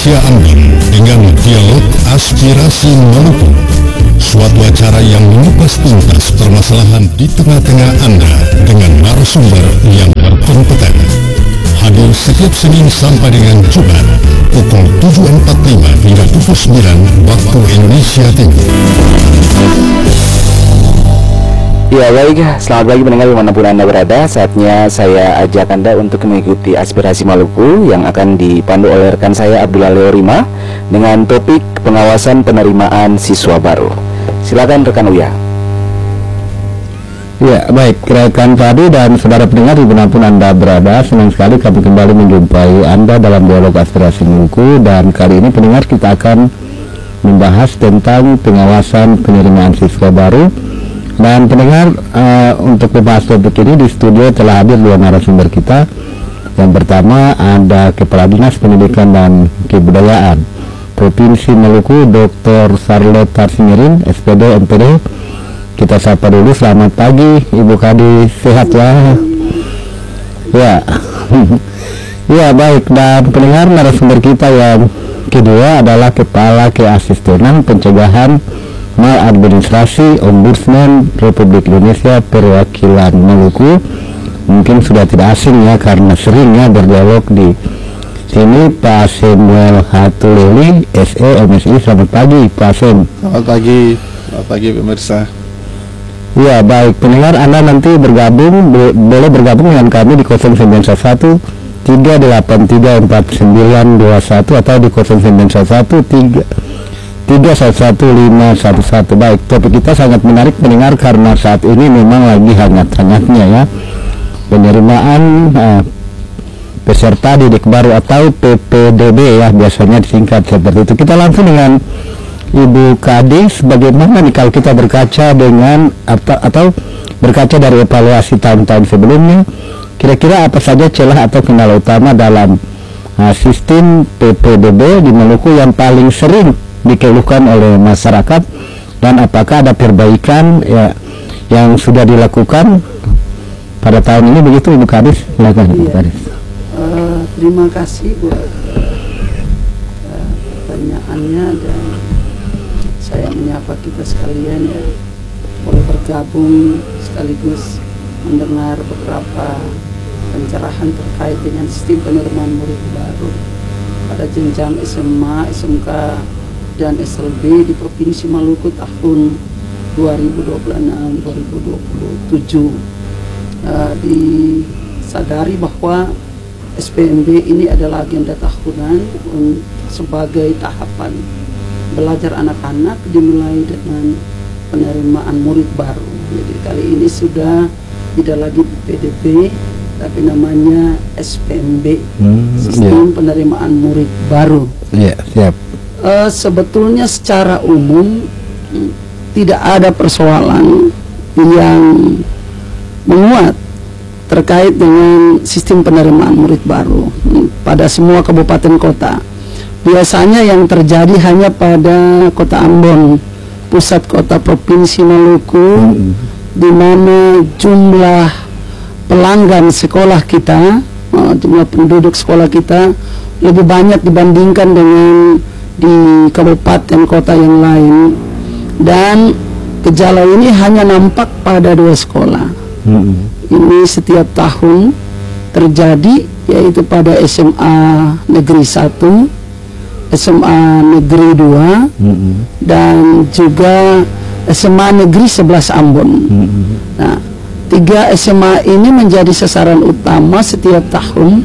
Indonesia Ambon dengan dialog aspirasi Maluku, suatu acara yang mengupas tuntas permasalahan di tengah-tengah Anda dengan narasumber yang berkompeten. Hadir setiap Senin sampai dengan Jumat pukul 7.45 hingga pukul 9 waktu Indonesia Timur. Ya baik, selamat pagi pendengar dimanapun Anda berada. Saatnya saya ajak Anda untuk mengikuti aspirasi Maluku yang akan dipandu oleh rekan saya Abdullah Leo Rima dengan topik pengawasan penerimaan siswa baru. Silakan rekan Uya. Ya baik, rekan Fadi dan saudara pendengar dimanapun Anda berada, senang sekali kami kembali menjumpai Anda dalam dialog aspirasi Maluku. Dan kali ini pendengar kita akan membahas tentang pengawasan penerimaan siswa baru. Dan pendengar, untuk membahas topik ini di studio telah hadir dua narasumber kita. Yang pertama ada Kepala Dinas Pendidikan dan Kebudayaan Provinsi Maluku, Dr. Sarlet Tarsingerin, SPD MPD. Kita sapa dulu, selamat pagi Ibu Kadi, sehat ya? Ya, ya baik. Dan pendengar, narasumber kita yang kedua adalah Kepala Keasistenan Pencegahan Maladministrasi Ombudsman Republik Indonesia Perwakilan Maluku. Mungkin sudah tidak asing ya karena seringnya berdialog di sini, Pak Samuel Hatuleli, SE MSI. Selamat pagi Pak Sam. Selamat pagi pemirsa. Ya baik pendengar, Anda nanti bergabung, boleh bergabung dengan kami di 0911 383 4921 atau di 0911 311-511. Baik, topik kita sangat menarik pendengar karena saat ini memang lagi hangat-hangatnya ya penerimaan peserta didik baru atau PPDB ya, biasanya disingkat seperti itu. Kita langsung dengan Ibu Kadis, bagaimana nih kalau kita berkaca dengan atau berkaca dari evaluasi tahun-tahun sebelumnya, kira-kira apa saja celah atau kendala utama dalam sistem PPDB di Maluku yang paling sering dikeluhkan oleh masyarakat, dan apakah ada perbaikan ya yang sudah dilakukan pada tahun ini, begitu Ibu Kadis? Silakan Ibu Kadis. Terima kasih buat pertanyaannya, dan saya menyapa kita sekalian ya, boleh bergabung sekaligus mendengar beberapa pencerahan terkait dengan sistem penerimaan murid baru pada jenjang SMA, SMK dan SLB di Provinsi Maluku tahun 2026-2027. Disadari bahwa SPMB ini adalah agenda tahunan sebagai tahapan belajar anak-anak dimulai dengan penerimaan murid baru. Jadi kali ini sudah tidak lagi PDB tapi namanya SPMB, sistem penerimaan murid baru. Iya, siap. Sebetulnya secara umum tidak ada persoalan yang menguat terkait dengan sistem penerimaan murid baru pada semua kabupaten kota. Biasanya yang terjadi hanya pada Kota Ambon, pusat kota Provinsi Maluku, di mana jumlah pelanggan sekolah kita, jumlah penduduk sekolah kita lebih banyak dibandingkan dengan di kabupaten kota yang lain, dan gejala ini hanya nampak pada dua sekolah. Ini setiap tahun terjadi, yaitu pada SMA Negeri 1, SMA Negeri 2, dan juga SMA Negeri 11 Ambon. Nah, 3 SMA ini menjadi sasaran utama setiap tahun.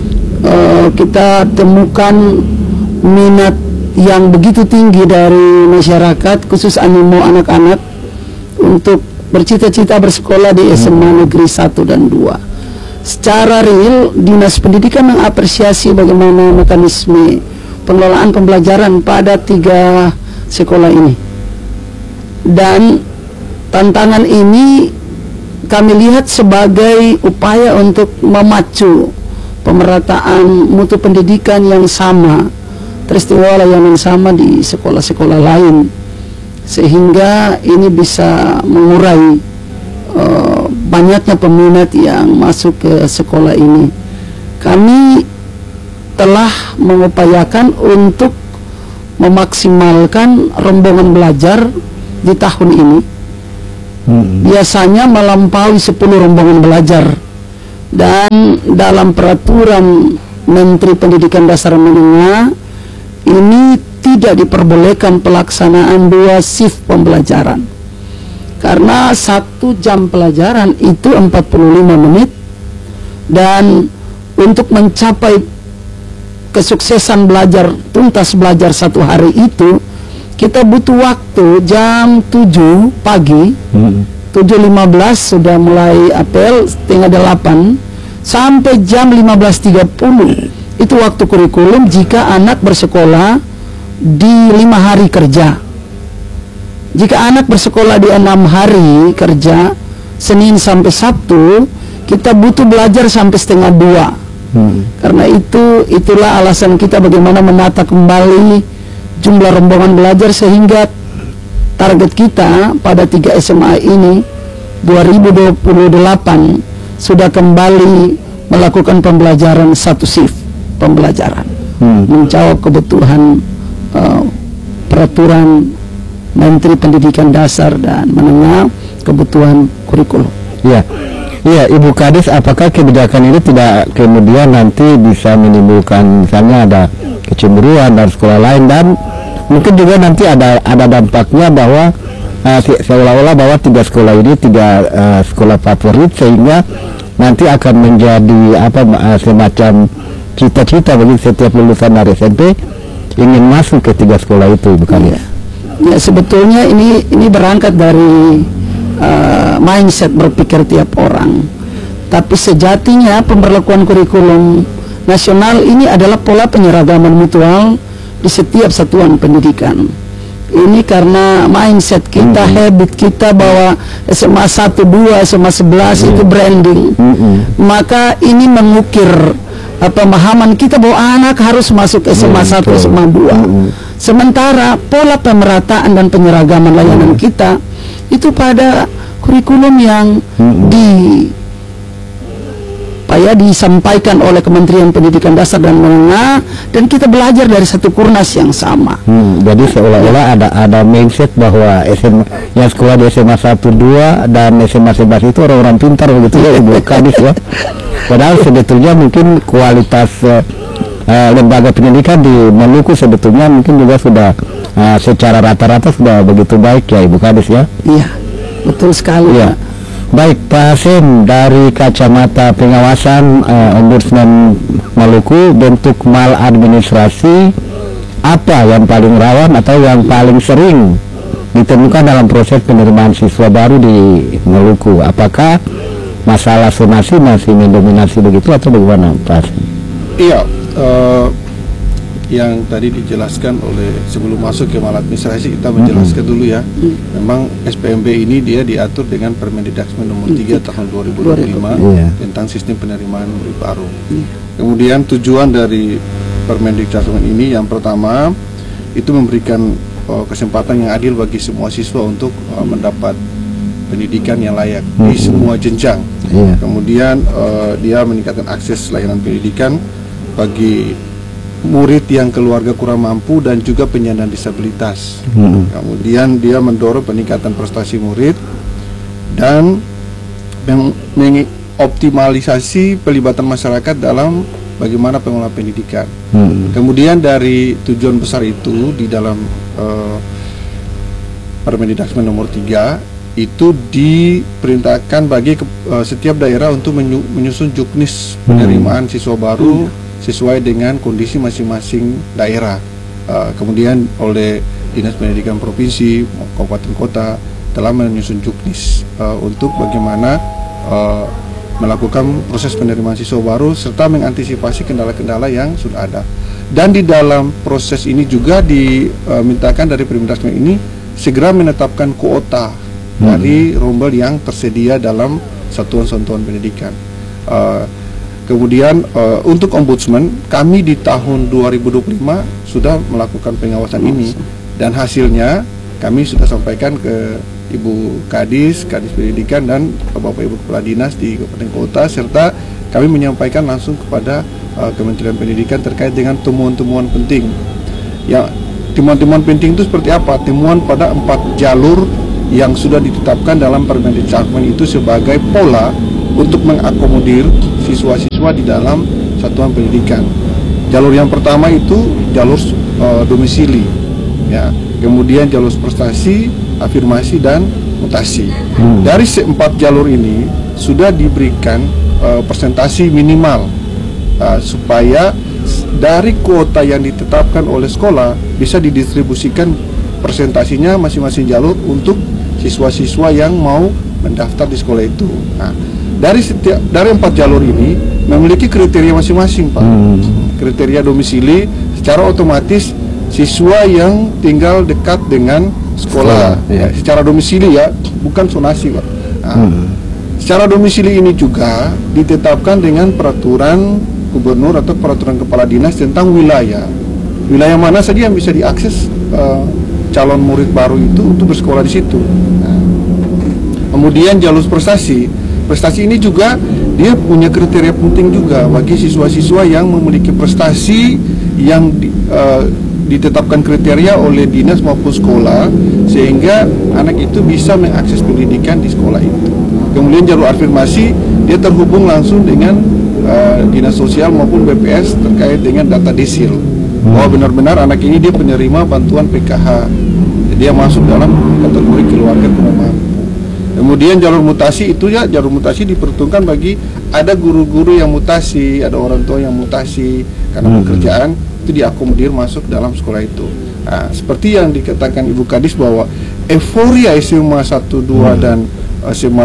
Kita temukan minat yang begitu tinggi dari masyarakat, khusus animo anak-anak untuk bercita-cita bersekolah di SMA Negeri 1 dan 2. Secara real, Dinas Pendidikan mengapresiasi bagaimana mekanisme pengelolaan pembelajaran pada 3 sekolah ini. Dan tantangan ini kami lihat sebagai upaya untuk memacu pemerataan mutu pendidikan yang sama, peristiwa layanan sama di sekolah-sekolah lain, sehingga ini bisa mengurai banyaknya peminat yang masuk ke sekolah ini. Kami telah mengupayakan untuk memaksimalkan rombongan belajar di tahun ini. Biasanya melampaui 10 rombongan belajar, dan dalam peraturan Menteri Pendidikan Dasar Menengah ini tidak diperbolehkan pelaksanaan 2 shift pembelajaran, karena 1 jam pelajaran itu 45 menit, dan untuk mencapai kesuksesan belajar, tuntas belajar 1 hari itu, kita butuh waktu jam 7 pagi, 7.15 sudah mulai apel, setengah 8 sampai jam 15.30 itu waktu kurikulum jika anak bersekolah di 5 hari kerja. Jika anak bersekolah di 6 hari kerja, Senin sampai Sabtu, kita butuh belajar sampai setengah 2. Karena itulah alasan kita bagaimana menata kembali jumlah rombongan belajar, sehingga target kita pada 3 SMA ini 2028 sudah kembali melakukan pembelajaran 1 shift pembelajaran, menjawab kebutuhan peraturan Menteri Pendidikan Dasar dan Menengah, kebutuhan kurikulum. Iya, iya, Ibu Kadis, apakah kebijakan ini tidak kemudian nanti bisa menimbulkan misalnya ada kecemburuan dari sekolah lain, dan mungkin juga nanti ada dampaknya bahwa seolah-olah bahwa 3 sekolah ini 3 sekolah favorit, sehingga nanti akan menjadi semacam cita-cita bagi setiap lulusan dari SMP ingin masuk ke 3 sekolah itu, bukan ya? Ya, sebetulnya ini berangkat dari mindset berpikir tiap orang. Tapi sejatinya pemberlakuan kurikulum nasional ini adalah pola penyeragaman mutual di setiap satuan pendidikan. Ini karena mindset kita, habit kita bahwa SMA 1, 2, SMA 11 itu branding. Maka ini mengukir pemahaman kita bahwa anak harus masuk SMA 1, SMA 2. Sementara pola pemerataan dan penyeragaman layanan kita itu pada kurikulum yang disampaikan oleh Kementerian Pendidikan Dasar dan Menengah, dan kita belajar dari satu kurnas yang sama. Jadi seolah-olah ada mindset bahwa yang sekolah di SMA 1, 2 dan SMA 11 itu orang-orang pintar begitu ya, Ibu Kadis ya. Padahal sebetulnya mungkin kualitas lembaga pendidikan di Maluku sebetulnya mungkin juga sudah secara rata-rata sudah begitu baik ya, Ibu Kadis ya. Iya, betul sekali. Ya. Baik, Pak Hasim, dari kacamata pengawasan Ombudsman Maluku, bentuk maladministrasi apa yang paling rawan atau yang paling sering ditemukan dalam proses penerimaan siswa baru di Maluku? Apakah masalah zonasi masih mendominasi begitu atau bagaimana, Pak Hasim? Iya, yang tadi dijelaskan oleh sebelum masuk ke maladministrasi, kita menjelaskan dulu ya. Memang SPMB ini dia diatur dengan Permendikbud nomor 3 tahun 2025 tentang sistem penerimaan murid baru. Kemudian tujuan dari Permendikbud ini yang pertama itu memberikan kesempatan yang adil bagi semua siswa untuk mendapat pendidikan yang layak di semua jenjang. Kemudian dia meningkatkan akses layanan pendidikan bagi murid yang keluarga kurang mampu dan juga penyandang disabilitas. Kemudian dia mendorong peningkatan prestasi murid dan mengoptimalisasi pelibatan masyarakat dalam bagaimana pengelolaan pendidikan. Kemudian dari tujuan besar itu di dalam Permendikbud nomor 3 itu diperintahkan bagi setiap daerah untuk menyusun juknis penerimaan siswa baru sesuai dengan kondisi masing-masing daerah. Kemudian oleh Dinas Pendidikan Provinsi, Kabupaten Kota telah menyusun juknis untuk bagaimana melakukan proses penerimaan siswa baru serta mengantisipasi kendala-kendala yang sudah ada. Dan di dalam proses ini juga dimintakan dari Permendikbud ini segera menetapkan kuota dari rombel yang tersedia dalam satuan-satuan pendidikan. Kemudian untuk Ombudsman, kami di tahun 2025 sudah melakukan pengawasan ini, dan hasilnya kami sudah sampaikan ke Ibu Kadis Pendidikan dan Bapak Ibu Kepala Dinas di Kabupaten Kota, serta kami menyampaikan langsung kepada Kementerian Pendidikan terkait dengan temuan-temuan penting. Yang temuan-temuan penting itu seperti apa? Temuan pada 4 jalur yang sudah ditetapkan dalam Permendikbud itu sebagai pola untuk mengakomodir siswa-siswa di dalam satuan pendidikan. Jalur yang pertama itu jalur domisili, ya. Kemudian jalur prestasi, afirmasi, dan mutasi. Dari 4 jalur ini sudah diberikan persentasi minimal supaya dari kuota yang ditetapkan oleh sekolah bisa didistribusikan persentasinya masing-masing jalur untuk siswa-siswa yang mau mendaftar di sekolah itu. Nah, dari 4 jalur ini memiliki kriteria masing-masing, Pak. Kriteria domisili secara otomatis siswa yang tinggal dekat dengan sekolah, ya, secara domisili, ya, bukan zonasi, Pak. Nah, secara domisili ini juga ditetapkan dengan peraturan gubernur atau peraturan kepala dinas tentang wilayah mana saja yang bisa diakses calon murid baru itu untuk bersekolah di situ. Nah, kemudian jalur prestasi ini juga dia punya kriteria penting juga bagi siswa-siswa yang memiliki prestasi yang ditetapkan kriteria oleh dinas maupun sekolah, sehingga anak itu bisa mengakses pendidikan di sekolah itu. Kemudian jalur afirmasi dia terhubung langsung dengan dinas sosial maupun BPS terkait dengan data desil, bahwa benar-benar anak ini dia penerima bantuan PKH, dia masuk dalam kategori keluarga kurang mampu. Kemudian jalur mutasi itu, ya, jalur mutasi diperuntukkan bagi ada guru-guru yang mutasi, ada orang tua yang mutasi karena pekerjaan, itu diakomodir masuk dalam sekolah itu. Nah, seperti yang dikatakan Ibu Kadis bahwa euforia SMA 1, 2 dan SMA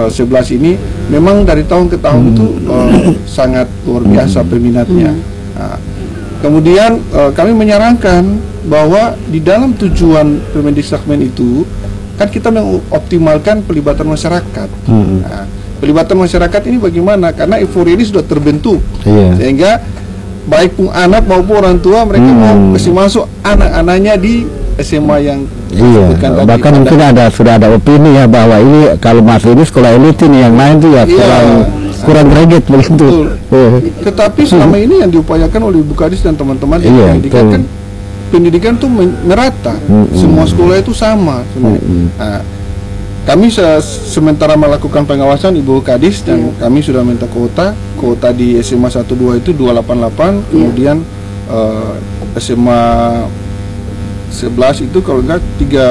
11 ini memang dari tahun ke tahun itu sangat luar biasa peminatnya. Nah, kemudian kami menyarankan bahwa di dalam tujuan Permendikbud itu kan kita mengoptimalkan pelibatan masyarakat. Nah, pelibatan masyarakat ini bagaimana? Karena euforia ini sudah terbentuk, sehingga baik pun anak maupun orang tua mereka mau kasih masuk anak-anaknya di SMA yang bahkan mungkin sudah ada opini ya bahwa ini kalau masuk ini sekolah elit, ini yang lain tuh ya kurang greget begitu. Tetapi selama ini yang diupayakan oleh Ibu Kadis dan teman-teman di pendidikan kan pendidikan tuh merata, semua sekolah itu sama. Nah, kami sementara melakukan pengawasan Ibu Kadis dan kami sudah minta kuota di SMA 1, 2 itu 288, kemudian SMA 11 itu kalau enggak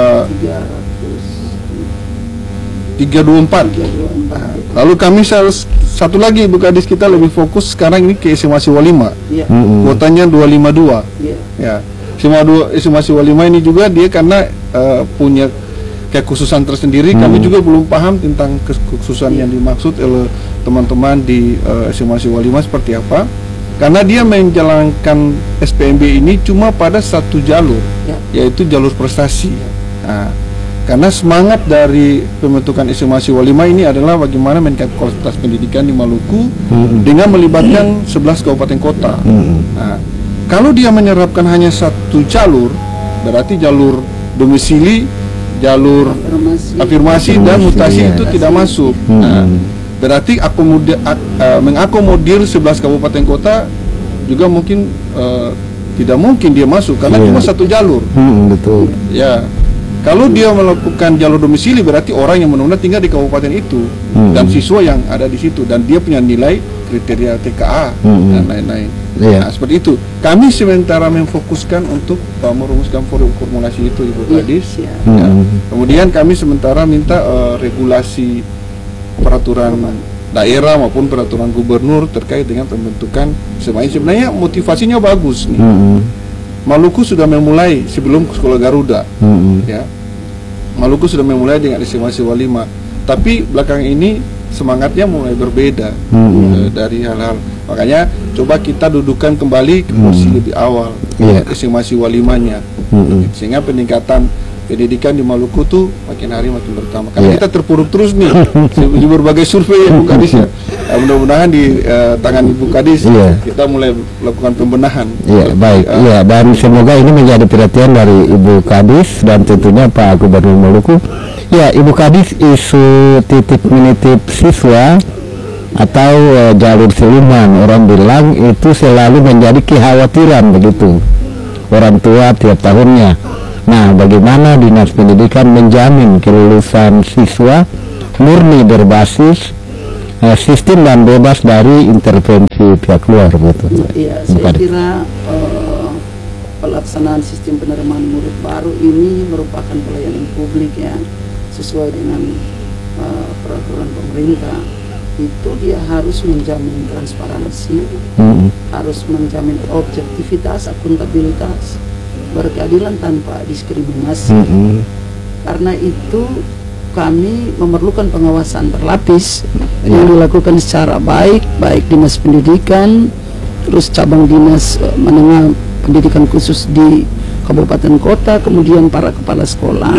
324. Nah, lalu kami satu lagi Ibu Kadis, kita lebih fokus sekarang ini ke SMA Siwa 5. Kuotanya 252. Ya. SMA Siwa 5 ini juga dia karena punya kekhususan tersendiri. Kami juga belum paham tentang kekhususan yang dimaksud oleh teman-teman di SMA Siwa 5 seperti apa. Karena dia menjalankan SPMB ini cuma pada satu jalur, yaitu jalur prestasi. Nah, karena semangat dari pembentukan SMA Siwa 5 ini adalah bagaimana meningkatkan kualitas pendidikan di Maluku dengan melibatkan 11 kabupaten kota. Nah, kalau dia menerapkan hanya satu jalur, berarti jalur domisili, jalur afirmasi dan mutasi itu tidak masuk. Nah, berarti mengakomodir 11 kabupaten kota juga mungkin tidak mungkin dia masuk karena cuma satu jalur. Betul. Ya, kalau dia melakukan jalur domisili berarti orang yang benar-benar tinggal di kabupaten itu dan siswa yang ada di situ dan dia punya nilai kriteria TKA dan lain-lain. Nah, seperti itu. Kami sementara memfokuskan untuk merumuskan formulasi itu, Ibu Kadis. Kemudian kami sementara minta regulasi peraturan daerah maupun peraturan gubernur terkait dengan pembentukan SMA. Sebenarnya motivasinya bagus nih. Maluku sudah memulai sebelum sekolah Garuda, ya. Maluku sudah memulai dengan SMA Siwa 5, tapi belakang ini semangatnya mulai berbeda dari hal-hal. Makanya coba kita dudukkan kembali ke posisi lebih awal SMA Siwa 5-nya, sehingga peningkatan pendidikan di Maluku tuh makin hari makin bertambah. Karena kita terpuruk terus nih di berbagai survei, Ibu Kadis ya. Mudah-mudahan di tangan Ibu Kadis kita mulai melakukan pembenahan. Baik. Dan semoga ini menjadi perhatian dari Ibu Kadis dan tentunya Pak Gubernur Maluku. Ya, Ibu Kadis, isu titip menitip siswa atau jalur siluman. Orang bilang itu selalu menjadi kekhawatiran begitu orang tua tiap tahunnya. Nah, bagaimana Dinas Pendidikan menjamin kelulusan siswa murni berbasis sistem dan bebas dari intervensi pihak luar, betul? Iya, saya kira pelaksanaan sistem penerimaan murid baru ini merupakan pelayanan publik ya, sesuai dengan peraturan pemerintah. Itu dia harus menjamin transparansi, harus menjamin objektivitas, akuntabilitas, berkeadilan tanpa diskriminasi. Karena itu kami memerlukan pengawasan berlapis yang dilakukan secara baik Dinas Pendidikan, terus cabang dinas menengah pendidikan khusus di kabupaten kota, kemudian para kepala sekolah.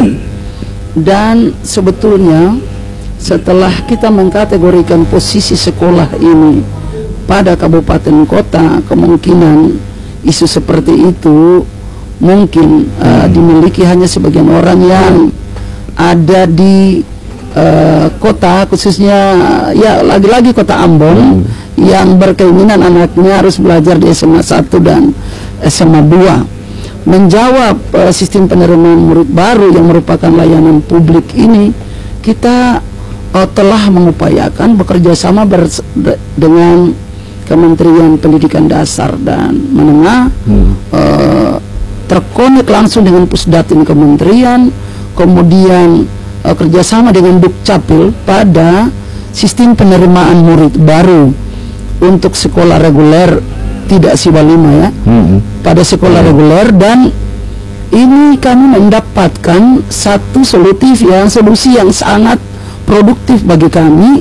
Dan sebetulnya setelah kita mengkategorikan posisi sekolah ini pada kabupaten kota, kemungkinan isu seperti itu mungkin dimiliki hanya sebagian orang yang ada di kota, khususnya ya lagi-lagi kota Ambon, yang berkeinginan anaknya harus belajar di SMA 1 dan SMA 2. Menjawab sistem penerimaan murid baru yang merupakan layanan publik ini, kita telah mengupayakan bekerja sama dengan Kementerian Pendidikan Dasar dan Menengah, terkonek langsung dengan Pusdatin Kementerian, kemudian kerjasama dengan Dukcapil pada sistem penerimaan murid baru untuk sekolah reguler, tidak SIBA 5 ya, pada sekolah reguler. Dan ini kami mendapatkan satu solusi yang sangat produktif bagi kami.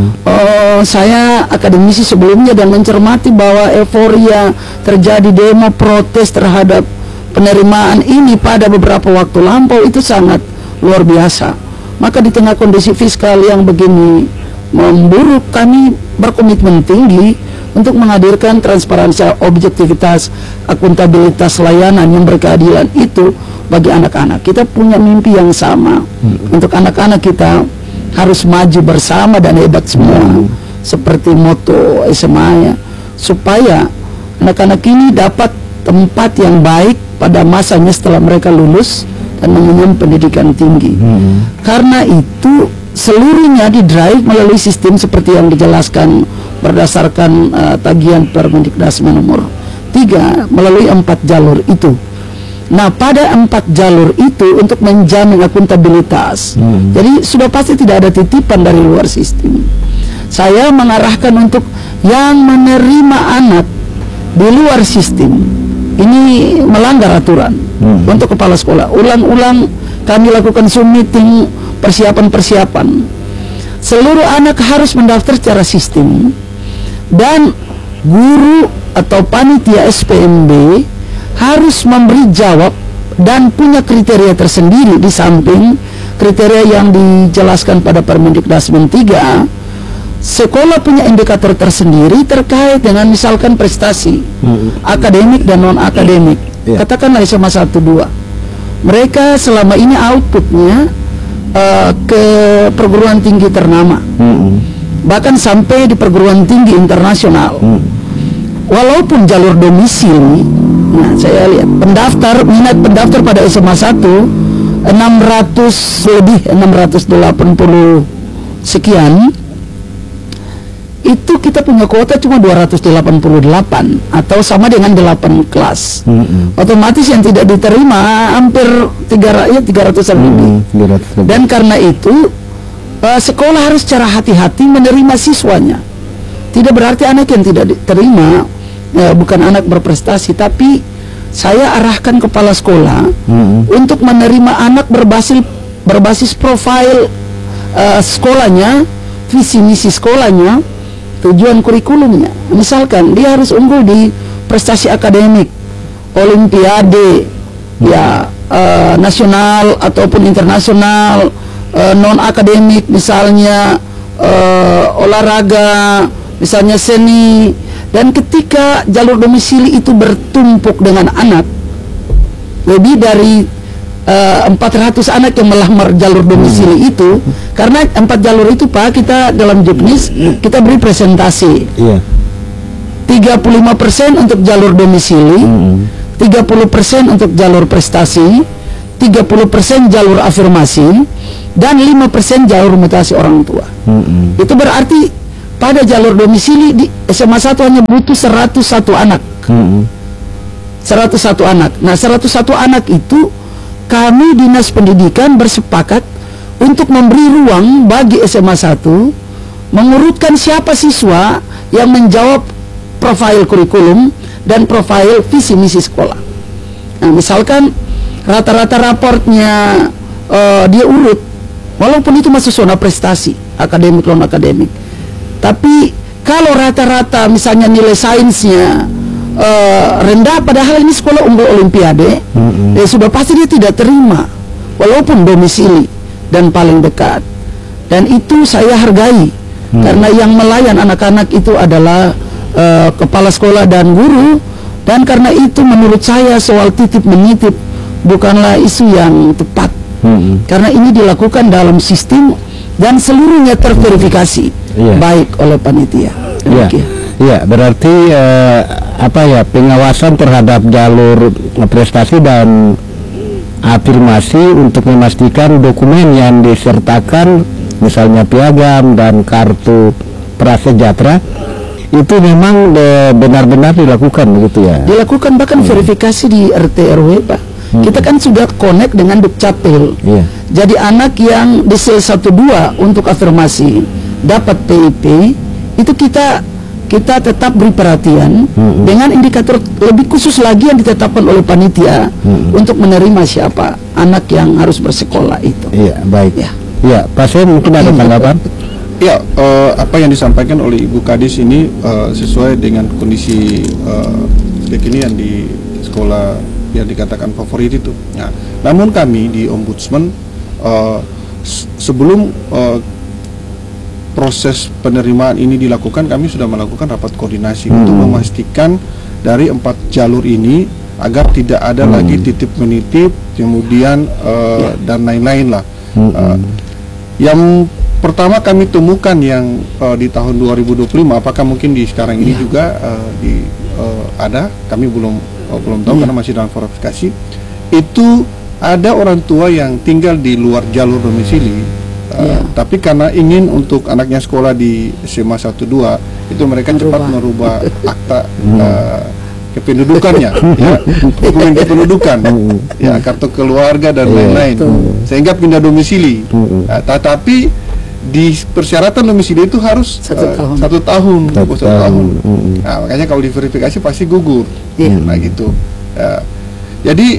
Saya akademisi sebelumnya dan mencermati bahwa euforia terjadi demo protes terhadap penerimaan ini pada beberapa waktu lampau itu sangat luar biasa. Maka di tengah kondisi fiskal yang begini memburuk, kami berkomitmen tinggi untuk menghadirkan transparansi, objektivitas, akuntabilitas layanan yang berkeadilan itu bagi anak-anak. Kita punya mimpi yang sama untuk anak-anak kita harus maju bersama dan hebat semua, seperti moto SMA ya, supaya anak-anak ini dapat tempat yang baik pada masanya setelah mereka lulus dan mengenyam pendidikan tinggi. Karena itu seluruhnya didrive melalui sistem seperti yang dijelaskan berdasarkan tagihan Permendikdasmen nomor 3 melalui 4 jalur itu. Nah, pada 4 jalur itu untuk menjamin akuntabilitas, jadi sudah pasti tidak ada titipan dari luar sistem. Saya mengarahkan untuk yang menerima anak di luar sistem ini melanggar aturan. Untuk kepala sekolah, ulang-ulang kami lakukan Zoom meeting, persiapan. Seluruh anak harus mendaftar secara sistem, dan guru atau panitia SPMB harus memberi jawab dan punya kriteria tersendiri di samping kriteria yang dijelaskan pada Permendikdasmen 3. Sekolah punya indikator tersendiri terkait dengan misalkan prestasi akademik dan non akademik. Katakanlah SMA 1, 2. Mereka selama ini outputnya ke perguruan tinggi ternama, bahkan sampai di perguruan tinggi internasional. Walaupun jalur domisili, nah saya lihat minat pendaftar pada SMA 1 680 sekian, itu kita punya kuota cuma 288 atau sama dengan 8 kelas. Otomatis yang tidak diterima hampir 300-an lebih. Dan karena itu sekolah harus secara hati-hati menerima siswanya. Tidak berarti anak yang tidak diterima bukan anak berprestasi, tapi saya arahkan kepala sekolah untuk menerima anak berbasis profil sekolahnya, visi misi sekolahnya, tujuan kurikulumnya. Misalkan dia harus unggul di prestasi akademik, olimpiade ya, nasional ataupun internasional, non akademik misalnya olahraga, misalnya seni. Dan ketika jalur domisili itu bertumpuk dengan anak, lebih dari 400 anak yang melamar jalur domisili itu, karena 4 jalur itu Pak, kita dalam juknis kita beri presentasi. 35% untuk jalur domisili, 30% untuk jalur prestasi, 30% jalur afirmasi, dan 5% jalur mutasi orang tua. Itu berarti pada jalur domisili di SMA 1 hanya butuh 101 anak. 101 anak. Nah, 101 anak itu kami Dinas Pendidikan bersepakat untuk memberi ruang bagi SMA 1 mengurutkan siapa siswa yang menjawab profil kurikulum dan profil visi misi sekolah. Nah, misalkan rata-rata raportnya dia urut, walaupun itu masuk zona prestasi, akademik non akademik. Tapi kalau rata-rata misalnya nilai sainsnya rendah, padahal ini sekolah unggul olimpiade, sudah pasti dia tidak terima, walaupun domisili dan paling dekat. Dan itu saya hargai, karena yang melayan anak-anak itu adalah kepala sekolah dan guru. Dan karena itu menurut saya soal titip menitip bukanlah isu yang tepat, karena ini dilakukan dalam sistem dan seluruhnya terverifikasi baik oleh panitia. Ya, berarti pengawasan terhadap jalur prestasi dan afirmasi untuk memastikan dokumen yang disertakan, misalnya piagam dan kartu prasejahtera, itu memang benar-benar dilakukan begitu ya? Dilakukan, bahkan verifikasi di RT RW Pak. Kita kan sudah connect dengan Dukcapil. Jadi anak yang di sel 1-2 untuk afirmasi dapat PIP, itu kita tetap beri perhatian dengan indikator lebih khusus lagi yang ditetapkan oleh panitia untuk menerima siapa anak yang harus bersekolah itu. Iya, baik. Ya, Pak Sen mungkin ada tanggapan? Ya, apa yang disampaikan oleh Ibu Kadis ini sesuai dengan kondisi kekinian di sekolah yang dikatakan favorit itu. Nah, namun kami di Ombudsman sebelum proses penerimaan ini dilakukan, kami sudah melakukan rapat koordinasi untuk memastikan dari 4 jalur ini agar tidak ada lagi titip menitip, kemudian dan lain-lain lah. Yang pertama kami temukan yang di tahun 2025, apakah mungkin di sekarang ini juga ada, kami belum tahu karena masih dalam verifikasi. Itu ada orang tua yang tinggal di luar jalur domisili, tapi karena ingin untuk anaknya sekolah di SMA 1-2, itu mereka cepat merubah akta kependudukannya, dokumen kependudukan, kartu keluarga dan lain-lain, sehingga pindah domisili. Tetapi di persyaratan domisili itu harus 1 tahun. Nah, makanya kalau diverifikasi pasti gugur. Nah gitu. Jadi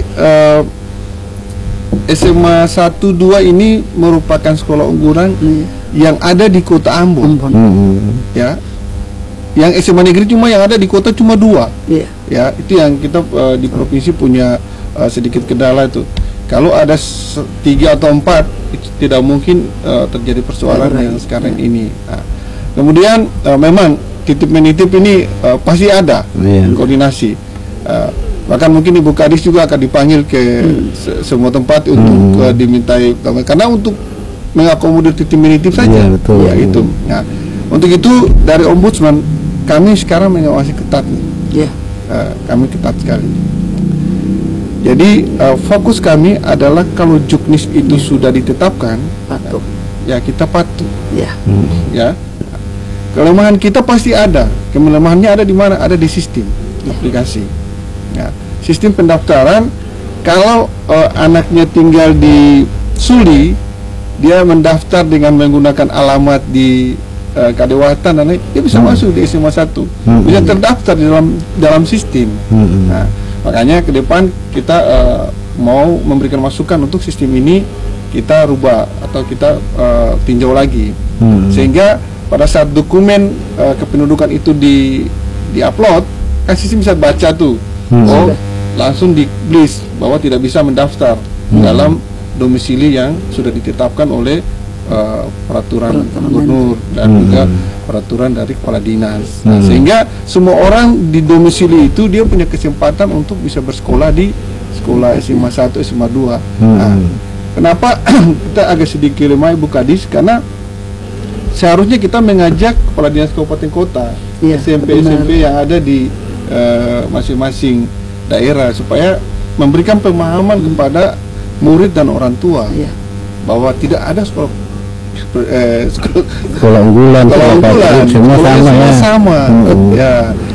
SMA 1-2 ini merupakan sekolah unggulan yang ada di kota Ambon. Ya. Yang SMA negeri yang ada di kota cuma 2. Ya, itu yang kita di provinsi punya sedikit kendala itu. Kalau ada 3 atau 4, itu tidak mungkin terjadi persoalan yang sekarang ini. Nah, kemudian memang titip menitip ini pasti ada koordinasi. Bahkan mungkin Ibu Kadis juga akan dipanggil ke semua tempat untuk dimintai, karena untuk mengakomodir titip menitip saja. Ya, itu. Nah, untuk itu dari Ombudsman kami sekarang mengawasi ketat. Kami ketat sekali. Jadi fokus kami adalah kalau juknis itu sudah ditetapkan, ya kita patuh. Ya. Kelemahan kita pasti ada. Kelemahannya ada di mana? Ada di sistem aplikasi. Ya. Sistem pendaftaran, kalau anaknya tinggal di Suli, dia mendaftar dengan menggunakan alamat di Kadewatan, dan dia bisa masuk di SMA 1, bisa terdaftar di dalam sistem. Nah, makanya ke depan kita mau memberikan masukan untuk sistem ini kita rubah atau kita tinjau lagi, sehingga pada saat dokumen kependudukan itu di-upload, kan sistem bisa baca tuh, langsung di-list bahwa tidak bisa mendaftar dalam domisili yang sudah ditetapkan oleh peraturan gubernur dan juga peraturan dari kepala dinas. Nah, sehingga semua orang di domisili itu dia punya kesempatan untuk bisa bersekolah di sekolah SMA 1, SMA 2. Nah, kenapa kita agak sedikit lemah Ibu Kadis? Karena seharusnya kita mengajak kepala dinas kabupaten kota, SMP yang ada di masing-masing daerah supaya memberikan pemahaman kepada murid dan orang tua bahwa tidak ada sekolah unggulan, semua sama ya.